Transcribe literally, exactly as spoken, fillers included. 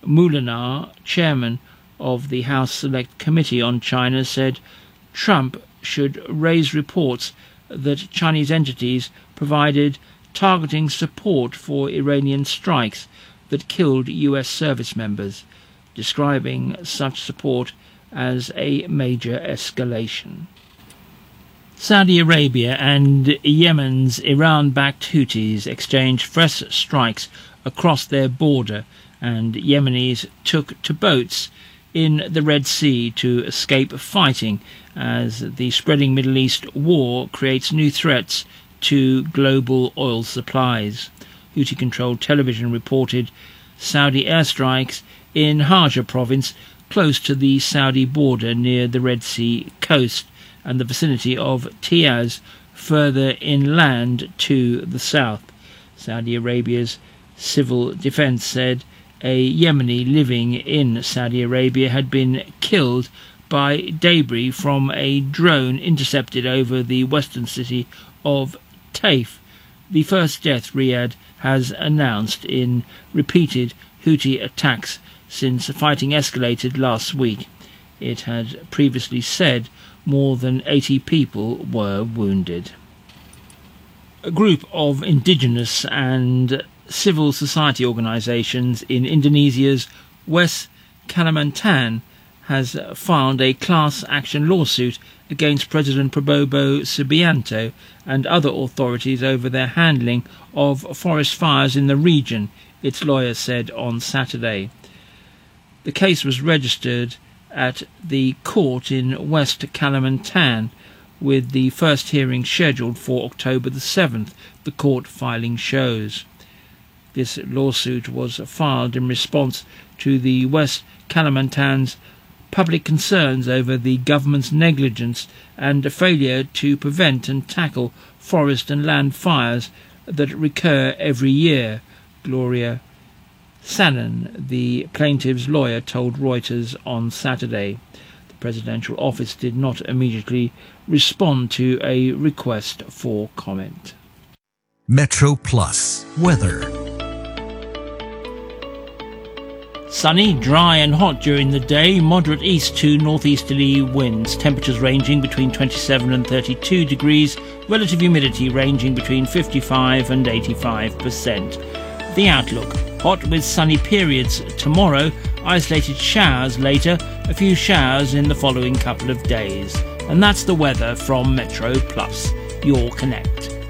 Moulinar, chairman of the House Select Committee on China, said Trump should raise reports that Chinese entities provided targeting support for Iranian strikes that killed U S service members, describing such support as a major escalation. Saudi Arabia and Yemen's Iran-backed Houthis exchanged fresh strikes across their border, and Yemenis took to boats in the Red Sea to escape fighting as the spreading Middle East war creates new threats to global oil supplies. Houthi-controlled television reported Saudi airstrikes in Hajj province, close to the Saudi border near the Red Sea coast and the vicinity of Tiaz, further inland to the south. Saudi Arabia's civil defense said a Yemeni living in Saudi Arabia had been killed by debris from a drone intercepted over the western city of Taif, the first death Riyadh has announced in repeated Houthi attacks since fighting escalated last week. It had previously said more than eighty people were wounded. A group of indigenous and civil society organisations in Indonesia's West Kalimantan has filed a class action lawsuit against President Prabowo Subianto and other authorities over their handling of forest fires in the region, its lawyer said on Saturday. The case was registered at the court in West Kalimantan, with the first hearing scheduled for October the seventh, the court filing shows. This lawsuit was filed in response to the West Kalimantan's public concerns over the government's negligence and failure to prevent and tackle forest and land fires that recur every year, Gloria Sanan, the plaintiff's lawyer, told Reuters on Saturday. The presidential office did not immediately respond to a request for comment. Metro Plus weather. Sunny, dry and hot during the day, moderate east to northeasterly winds, temperatures ranging between twenty-seven and thirty-two degrees, relative humidity ranging between fifty-five and eighty-five percent. The outlook: hot with sunny periods tomorrow, isolated showers later, a few showers in the following couple of days. And that's the weather from Metro Plus, your Connect.